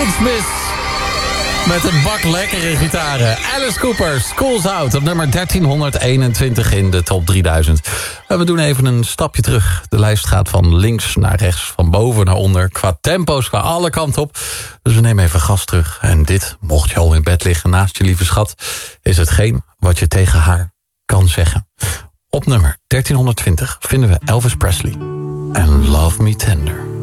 Goldsmith. Met een bak lekkere gitaren. Alice Cooper, School's Out op nummer 1321 in de top 3000. En we doen even een stapje terug. De lijst gaat van links naar rechts, van boven naar onder. Qua tempo's, qua alle kanten op. Dus we nemen even gas terug. En dit, mocht je al in bed liggen naast je lieve schat, is hetgeen wat je tegen haar kan zeggen. Op nummer 1320 vinden we Elvis Presley en Love Me Tender.